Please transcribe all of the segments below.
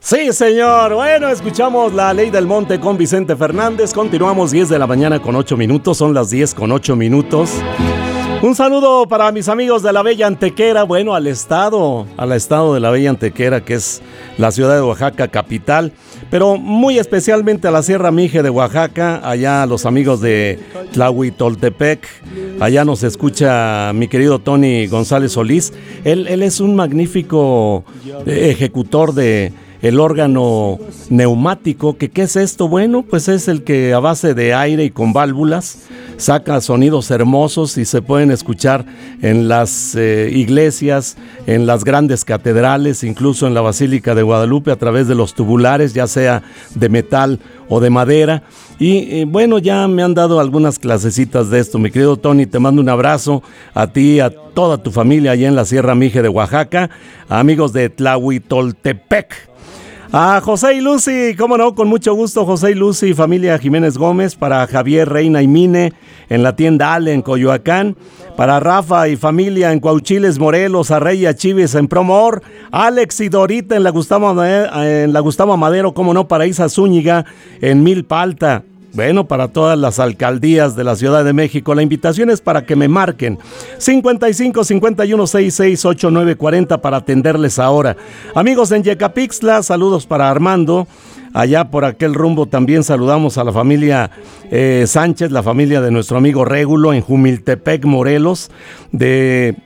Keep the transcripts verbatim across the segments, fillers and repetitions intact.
Sí, señor. Bueno, escuchamos La Ley del Monte con Vicente Fernández. Continuamos diez de la mañana con ocho minutos. Son las diez con ocho minutos. Un saludo para mis amigos de la Bella Antequera. Bueno, al estado, al estado de la Bella Antequera, que es la ciudad de Oaxaca capital. Pero muy especialmente a la Sierra Mije de Oaxaca. Allá los amigos de Tlahuitoltepec. Allá nos escucha mi querido Tony González Solís. Él, él es un magnífico ejecutor de el órgano neumático. ¿Que qué es esto? Bueno, pues es el que a base de aire y con válvulas saca sonidos hermosos y se pueden escuchar en las eh, iglesias, en las grandes catedrales, incluso en la Basílica de Guadalupe a través de los tubulares, ya sea de metal o de madera. Y eh, bueno, ya me han dado algunas clasecitas de esto. Mi querido Tony, te mando un abrazo a ti, a toda tu familia allá en la Sierra Mije de Oaxaca, amigos de Tlahuitoltepec. A José y Lucy, cómo no, con mucho gusto, José y Lucy, familia Jiménez Gómez, para Javier, Reina y Mine en la tienda Ale en Coyoacán, para Rafa y familia en Coahuchiles, Morelos, Arrey y Achives en Promor, Alex y Dorita en la Gustavo, en la Gustavo Madero, cómo no, para Isa Zúñiga en Milpa Alta. Bueno, para todas las alcaldías de la Ciudad de México, la invitación es para que me marquen cincuenta y cinco, cincuenta y uno, sesenta y seis, ochenta y nueve, cuarenta para atenderles ahora. Amigos en Yecapixtla, saludos para Armando. Allá por aquel rumbo también saludamos a la familia eh, Sánchez, la familia de nuestro amigo Régulo en Jumiltepec, Morelos, de,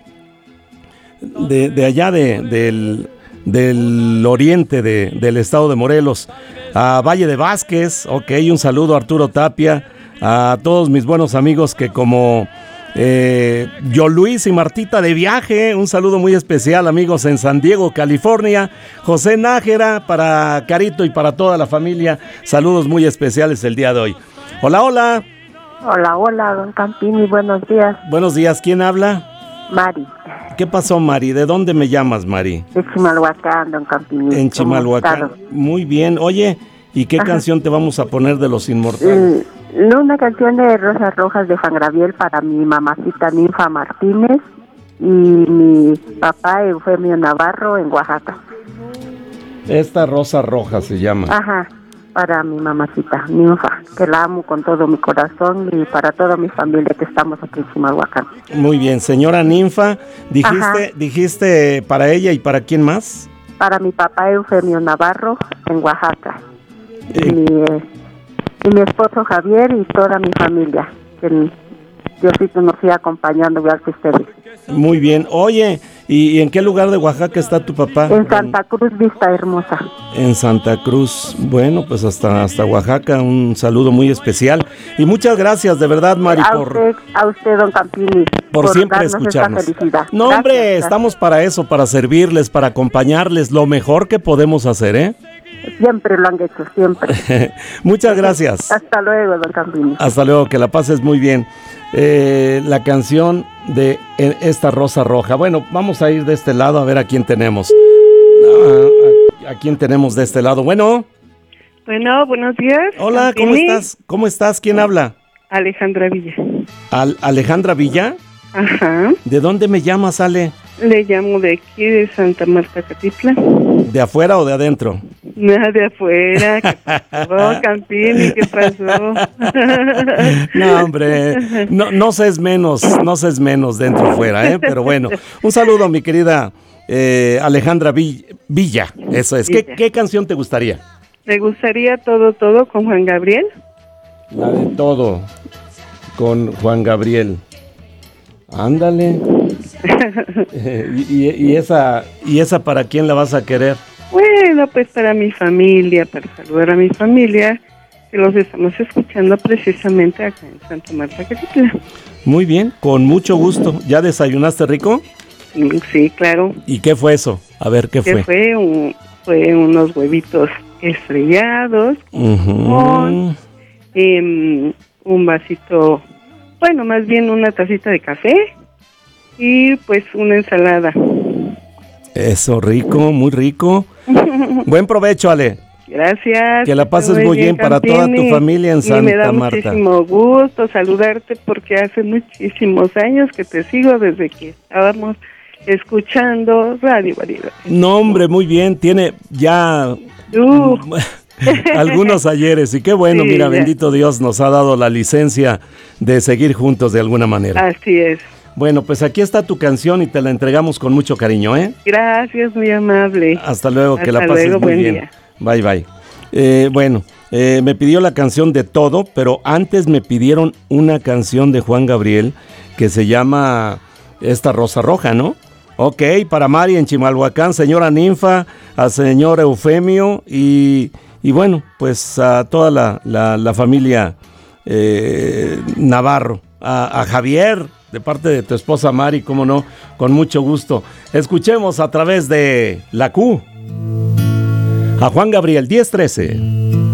de, de allá de, del... del oriente de, del estado de Morelos, a Valle de Vázquez, ok, un saludo a Arturo Tapia, a todos mis buenos amigos que como eh, yo Luis y Martita de viaje, un saludo muy especial, amigos en San Diego, California, José Nájera, para Carito y para toda la familia, saludos muy especiales el día de hoy. Hola, hola. Hola, hola, don Campini, buenos días. Buenos días, ¿quién habla? Mari. ¿Qué pasó, Mari? ¿De dónde me llamas, Mari? De Chimalhuacán, don Campini. En Chimalhuacán. Muy bien. Oye, ¿y qué Ajá. canción te vamos a poner de Los Inmortales? Mm, una canción de Rosas Rojas de Juan Gabriel para mi mamacita Ninfa Martínez y mi papá Eufemio Navarro en Oaxaca. Esta Rosa Roja se llama. Ajá. Para mi mamacita Ninfa, que la amo con todo mi corazón, y para toda mi familia que estamos aquí en Chimalhuacán. Muy bien, señora Ninfa, dijiste, dijiste para ella y para quién más. Para mi papá Eufemio Navarro en Oaxaca, eh. y, mi, eh, y mi esposo Javier y toda mi familia, que Diosito nos siga acompañando igual que ustedes. Muy bien, oye, ¿y, ¿y en qué lugar de Oaxaca está tu papá? En Santa Cruz, Vista Hermosa. En Santa Cruz, bueno, pues hasta, hasta Oaxaca, un saludo muy especial. Y muchas gracias, de verdad, Mari, a por... Usted, a usted, don Campini, por, por siempre escucharnos. No, gracias, hombre, gracias. Estamos para eso, para servirles, para acompañarles, lo mejor que podemos hacer, ¿eh? Siempre lo han hecho, siempre. Muchas gracias. Hasta luego, don Campini. Hasta luego, que la pases muy bien. Eh, la canción de esta Rosa Roja. Bueno, vamos a ir de este lado a ver a quién tenemos. A, a, a quién tenemos de este lado. Bueno. Bueno, buenos días. Hola, ¿cómo estás? ¿Cómo estás? ¿Quién habla? Alejandra Villa. Al, ¿Alejandra Villa? Ajá. ¿De dónde me llamas, Ale? Le llamo de aquí, de Santa Marta, Catitla. ¿De afuera o de adentro? Nada, de afuera. ¿Qué pasó, Campini? ¿Qué pasó? No, hombre, no, no seas menos, no seas menos dentro o fuera, ¿eh? Pero bueno, un saludo a mi querida eh, Alejandra Villa, eso es. ¿Qué, ¿Qué canción te gustaría? Me gustaría Todo, Todo con Juan Gabriel. La de Todo, con Juan Gabriel. Ándale. y, y, y esa y esa ¿para quién la vas a querer? Bueno, pues para mi familia, para saludar a mi familia, que los estamos escuchando precisamente acá en Santa Marta, Catitla. Muy bien, con mucho gusto. ¿Ya desayunaste rico? Sí, claro. ¿Y qué fue eso? A ver, ¿qué, ¿Qué fue? Fue, un, fue unos huevitos estrellados, uh-huh. con eh, un vasito, bueno, más bien una tacita de café y pues una ensalada. Eso, rico, muy rico. Buen provecho, Ale. Gracias. Que la pases muy bien, bien para toda tu familia en Santa Marta. Y me da muchísimo gusto saludarte porque hace muchísimos años que te sigo desde que estábamos escuchando Radio Variedad. No, hombre, muy bien. Tiene ya Uh. Algunos ayeres, y qué bueno, Sí, mira, ya. bendito Dios nos ha dado la licencia de seguir juntos de alguna manera. Así es. Bueno, pues aquí está tu canción y te la entregamos con mucho cariño, ¿eh? Gracias, muy amable. Hasta luego, que Hasta la pases luego, muy buen bien. día. Bye, bye. Eh, bueno, eh, me pidió la canción de Todo, pero antes me pidieron una canción de Juan Gabriel que se llama esta Rosa Roja, ¿no? Ok, para Mari en Chimalhuacán, señora Ninfa, a señor Eufemio y, y bueno, pues a toda la, la, la familia eh, Navarro, a, a Javier, de parte de tu esposa Mari, cómo no, con mucho gusto. Escuchemos a través de la Q a Juan Gabriel, diez trece.